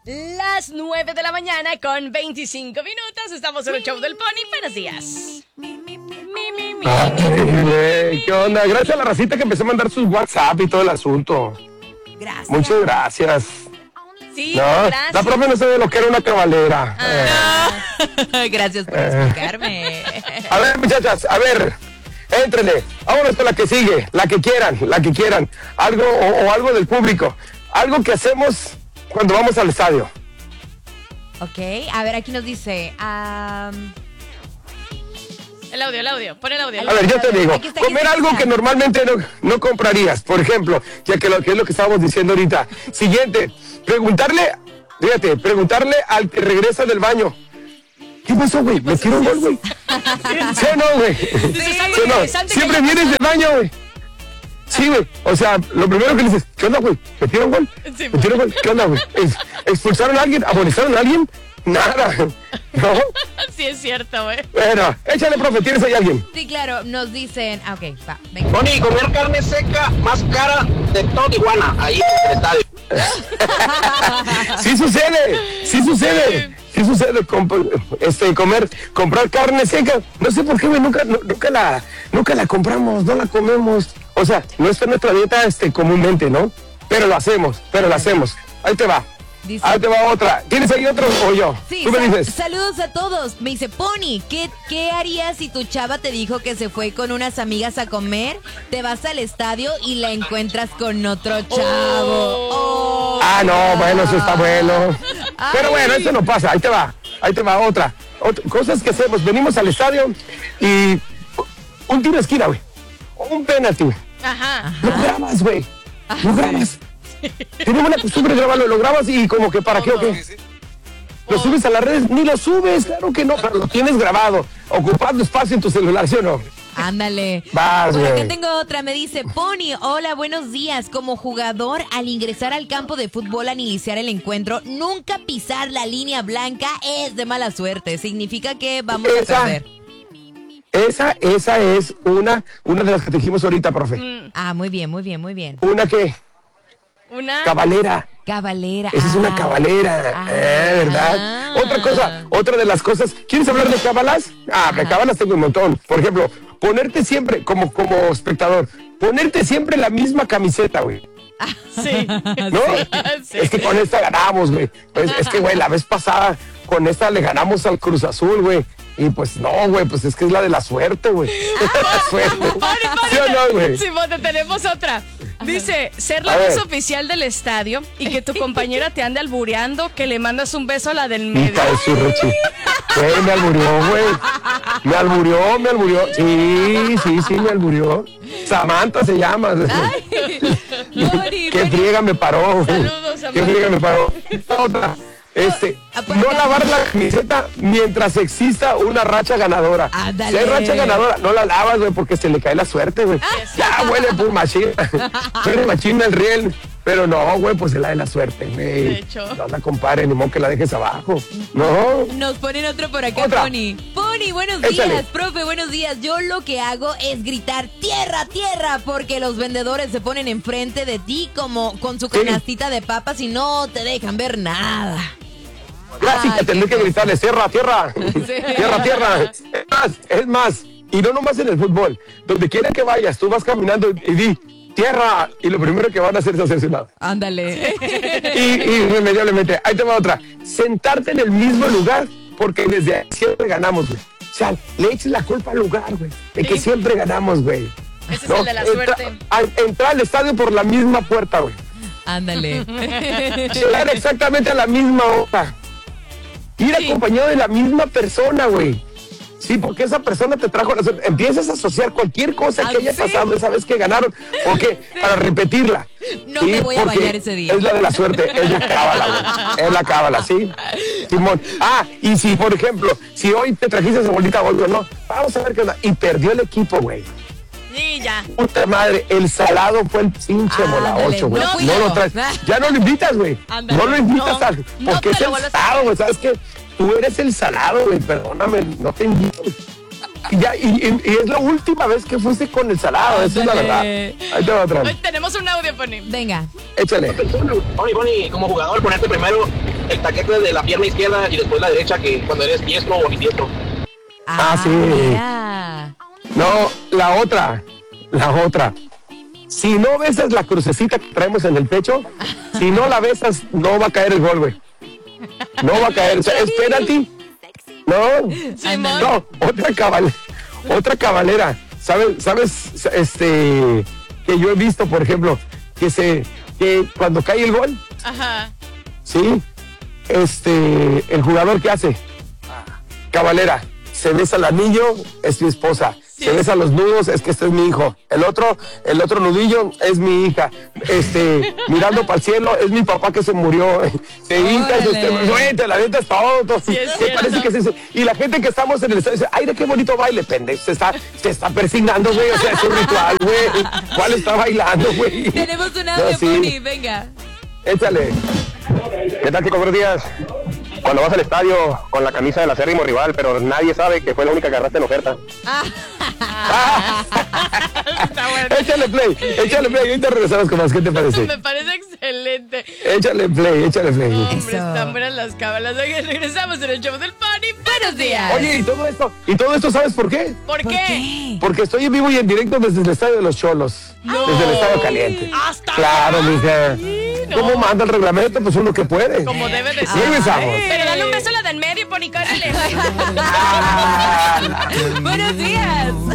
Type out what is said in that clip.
Las 9 de la mañana con 25 minutos. Estamos en el show del Pony. Buenos días. Ay, ¿qué onda? Gracias a la racita que empezó a mandar sus WhatsApp y todo el asunto. Gracias. Muchas gracias. Sí, No, gracias. la profe no sabe lo que era una cabalera. Gracias por explicarme. A ver, muchachas, a ver, éntrenle. Vámonos con la que sigue, la que quieran. Algo o algo del público. Algo que hacemos cuando vamos al estadio. Ok, a ver, aquí nos dice... El audio. Pon el audio. A ver, yo te digo, Aquí está, comer algo que normalmente no comprarías, por ejemplo, ya que es lo que estábamos diciendo ahorita. Siguiente, preguntarle al que regresa del baño. ¿Qué pasó, güey? ¿Me tiró un gol, güey? ¿Sí o no, güey? Dices algo ¿Sí o no? interesante que Siempre ya vienes del baño, güey. Sí, güey. O sea, lo primero que le dices, ¿qué onda, güey? ¿Me tiró un gol? Sí, ¿Me tiró un gol? ¿Qué onda, güey? ¿Expulsaron a alguien? ¿Amonestaron a alguien? Nada. ¿No? Sí, es cierto, güey. Bueno, échale, profe, ¿tienes ahí a alguien? Sí, claro, nos dicen... ok, va, venga. Pony, comer carne seca más cara de todo Tijuana, ahí en el estadio. Sí sucede. Comprar carne seca. No sé por qué, güey, nunca la compramos, no la comemos. O sea, no está en nuestra dieta comúnmente, ¿no? Pero lo hacemos. Ahí te va. Dice- Ahí te va otra. ¿Tienes ahí otro o yo? Sí, Tú me dices. saludos a todos. Me dice, Pony, ¿qué harías si tu chava te dijo que se fue con unas amigas a comer? Te vas al estadio y la encuentras con otro chavo. Oh. Ah, no, bueno, eso está bueno. Ay. Pero bueno, eso no pasa. Ahí te va otra. Cosas que hacemos. Venimos al estadio y un tiro de esquina, güey. Un penalti, güey. Ajá. Lo grabas, güey. Lo grabas. Tenemos la costumbre de grabarlo, lo grabas y como que ¿para qué o qué? ¿Lo subes a las redes? Ni lo subes, claro que no, pero lo tienes grabado, ocupando espacio en tu celular, ¿sí o no? Ándale. Vas, Por acá güey. tengo otra, me dice, Pony, hola, buenos días. Como jugador, al ingresar al campo de fútbol al iniciar el encuentro, nunca pisar la línea blanca es de mala suerte. Significa que vamos a perder. Esa es una de las que te dijimos ahorita, profe. Ah, muy bien. Una que, Una. cabalera. Cabalera. Esa es una cabalera, ¿verdad? Otra de las cosas. ¿Quieres hablar de cábalas? De cábalas tengo un montón. Por ejemplo, ponerte siempre, como espectador, ponerte siempre la misma camiseta, güey. Sí. ¿No? Sí. Es que con esta ganamos, güey. Es que, güey, la vez pasada con esta le ganamos al Cruz Azul, güey. Y pues no, güey, pues es que es la de la suerte, güey. La suerte. Pony, ¿Sí o no, güey? Simón, te tenemos otra. Dice, ser la A ver. voz oficial del estadio y que tu compañera te ande albureando, que le mandas un beso a la del medio. Hija de su rechi. Güey, me alburió, güey. Me alburió. Sí, me alburió. Samantha se llama. Pony, Qué friega me paró. Saludos, Qué Samantha. friega me paró. Otra. No lavar la camiseta mientras exista una racha ganadora. Ándale. Si hay racha ganadora, no la lavas, güey, porque se le cae la suerte, güey. Ya huele por machina. Huele machina el riel. Pero no, güey, pues es la de la suerte, güey. De hecho. No la compare, ni modo que la dejes abajo. No. Nos ponen otro por acá, Otra. Pony. Pony, buenos Échale. días, profe, buenos días. Yo lo que hago es gritar tierra, tierra, porque los vendedores se ponen enfrente de ti como con su canastita de papas y no te dejan ver nada. Clásica, Ay, tendré que gritarle, tierra. Tierra. Es más, y no nomás en el fútbol. Donde quiera que vayas, tú vas caminando y di, tierra, y lo primero que van a hacer es hacerse un lado. Ándale. Y irremediablemente, ahí te va otra. Sentarte en el mismo lugar, porque desde ahí siempre ganamos, güey. O sea, le eches la culpa al lugar, güey. De que siempre ganamos, güey. Ese es el de la suerte. Entrar al estadio por la misma puerta, güey. Ándale. Llegar exactamente a la misma hora. Ir acompañado de la misma persona, güey. Sí, porque esa persona te trajo la suerte. Empiezas a asociar cualquier cosa que haya pasado esa vez que ganaron, ¿o qué? Para repetirla. No me voy a porque bañar ese día. Es la de la suerte, es la cábala, güey. Es la cábala, ¿sí? Simón. Y si, por ejemplo, si hoy te trajiste esa bolita de golpe, no, vamos a ver qué onda. Y perdió el equipo, güey. Sí, ya. Puta madre, el salado fue el pinche bola Ándale, 8, güey. no fui No yo. lo traes. Ya no lo invitas, güey. Ándale. No lo invitas No, al. no Porque te es lo el vuelvas a salado, güey. ¿Sabes qué? Tú eres el salado, güey. Perdóname, no te invito. Y es la última vez que fuiste con el salado, esa es la verdad. Ándale. Ahí te va otra. Hoy tenemos un audio, Pony. Venga. Échale. Pony, como jugador, ponerte primero el taquete de la pierna izquierda y después la derecha, que cuando eres diestro o bisdiestro. Sí. Mira. No, la otra. Si no besas la crucecita que traemos en el pecho, si no la besas, no va a caer el gol, güey. No va a caer. O sea, es penalti. No. Simón. No, otra cabalera. ¿Sabes? Que yo he visto, por ejemplo, que cuando cae el gol, Ajá. ¿sí? El jugador que hace, cabalera, se besa el anillo, es mi esposa. Sí. Se besa los nudos, es que este es mi hijo. El otro nudillo es mi hija. Mirando para el cielo, es mi papá que se murió. Se hinca, te la avientas todo. Sí, es cierto. Parece que y la gente que estamos en el estadio dice, ay, de qué bonito baile, pendejo. Se está persignando, güey. O sea, es un ritual, güey. ¿Cuál está bailando, güey? Tenemos un audio, sí. Pony, venga. Échale. ¿Qué tal, chicos? Buenos días. Cuando vas al estadio con la camisa del acérrimo rival, pero nadie sabe que fue la única que agarraste en oferta. Está bueno. Échale play. Ahorita regresamos con más. ¿Qué te parece? Me parece excelente. Échale play. Hombre, Eso. están buenas las cábalas. Oigan, regresamos en el show del Pony. ¡Buenos días! Oye, y todo esto, ¿sabes por qué? ¿Por qué? Porque estoy en vivo y en directo desde el estadio de los Cholos. Desde el estadio caliente. ¡Hasta Claro, allá! mija. Sí, no. ¿Cómo manda el reglamento? Pues uno que puede. Como debe de ser. Regresamos. Pero dale un beso a la del medio, Pony, córrele. Buenos días.